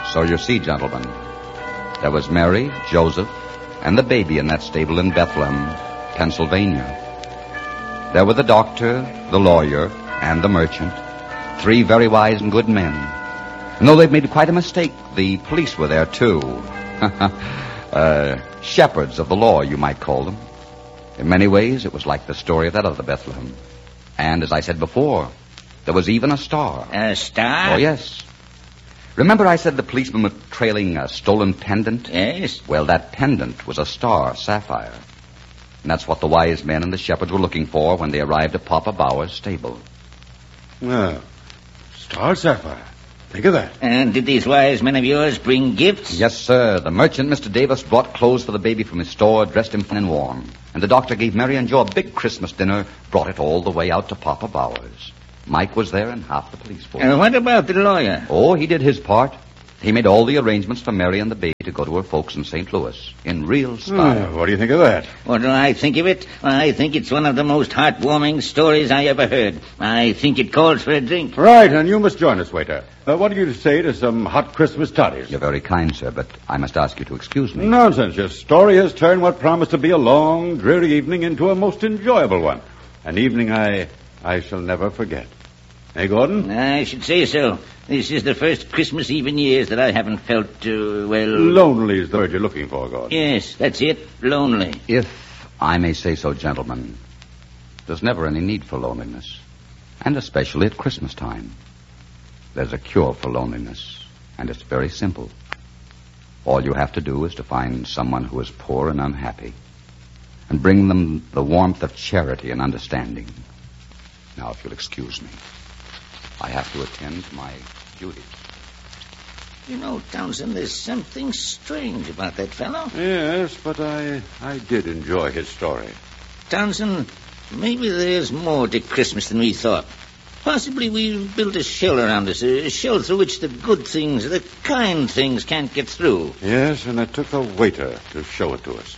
So you see, gentlemen, there was Mary, Joseph, and the baby in that stable in Bethlehem, Pennsylvania. There were the doctor, the lawyer, and the merchant, 3 very wise and good men. And though they'd made quite a mistake, the police were there, too. Shepherds of the law, you might call them. In many ways, it was like the story of that other Bethlehem. And as I said before, there was even a star. A star? Oh, yes. Remember I said the policemen were trailing a stolen pendant? Yes. Well, that pendant was a star sapphire. And that's what the wise men and the shepherds were looking for when they arrived at Papa Bauer's stable. Well, star sapphire. Think of that. And did these wise men of yours bring gifts? Yes, sir. The merchant, Mr. Davis, brought clothes for the baby from his store, dressed him fine and warm. And the doctor gave Mary and Joe a big Christmas dinner, brought it all the way out to Papa Bauer's. Mike was there and half the police force. And what about the lawyer? Oh, he did his part. He made all the arrangements for Mary and the baby to go to her folks in St. Louis, in real style. What do you think of that? What do I think of it? I think it's one of the most heartwarming stories I ever heard. I think it calls for a drink. Right, and you must join us, waiter. What do you say to some hot Christmas toddies? You're very kind, sir, but I must ask you to excuse me. Nonsense. Your story has turned what promised to be a long, dreary evening into a most enjoyable one. An evening I shall never forget. Hey, Gordon? I should say so. This is the first Christmas Eve in years that I haven't felt, Lonely is the word you're looking for, Gordon. Yes, that's it. Lonely. If I may say so, gentlemen, there's never any need for loneliness, and especially at Christmas time. There's a cure for loneliness, and it's very simple. All you have to do is to find someone who is poor and unhappy, and bring them the warmth of charity and understanding. Now, if you'll excuse me, I have to attend to my duties. You know, Townsend, there's something strange about that fellow. Yes, but I did enjoy his story. Townsend, maybe there's more to Christmas than we thought. Possibly we've built a shell around us, a shell through which the good things, the kind things can't get through. Yes, and it took a waiter to show it to us.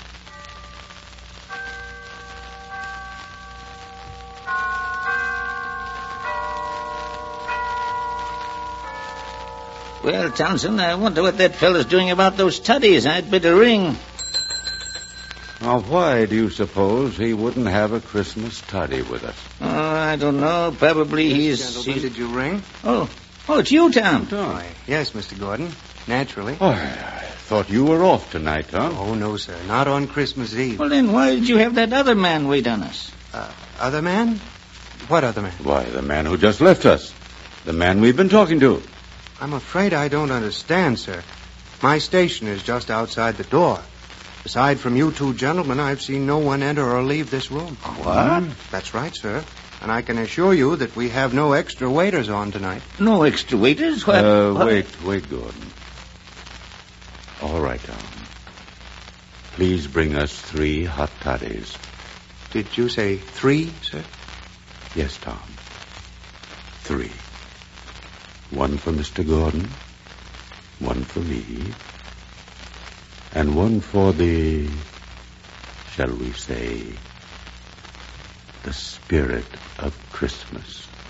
Well, Townsend, I wonder what that fellow's doing about those tuddies. I'd better ring. Now, why do you suppose he wouldn't have a Christmas toddy with us? Oh, I don't know. Probably Gentlemen, did you ring? Oh, it's you, Tom. Why, yes, Mr. Gordon. Naturally. Oh, I thought you were off tonight, Tom. Oh, no, sir. Not on Christmas Eve. Well, then why did you have that other man wait on us? Other man? What other man? Why, the man who just left us. The man we've been talking to. I'm afraid I don't understand, sir. My station is just outside the door. Aside from you 2 gentlemen, I've seen no one enter or leave this room. What? That's right, sir. And I can assure you that we have no extra waiters on tonight. No extra waiters? What? Wait, Gordon. All right, Tom. Please bring us 3 hot toddies. Did you say 3, sir? Yes, Tom. 3. 1 for Mr. Gordon, 1 for me, and 1 for the, shall we say, the spirit of Christmas.